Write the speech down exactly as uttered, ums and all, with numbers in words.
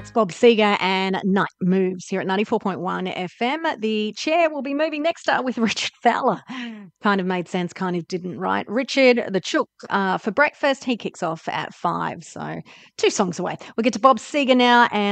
Bob Seger and Night Moves here at ninety-four point one F M. The chair will be moving next up with Richard Fowler. Kind of made sense, kind of didn't, right? Richard, the Chook, uh, for breakfast, he kicks off at five. So two songs away. We'll get to Bob Seger now and